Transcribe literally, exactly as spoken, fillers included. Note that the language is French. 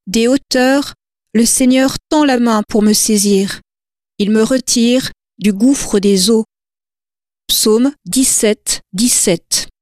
Des hauteurs, le Seigneur tend la main pour me saisir. Il me retire du gouffre des eaux. Psaume dix-sept, dix-sept.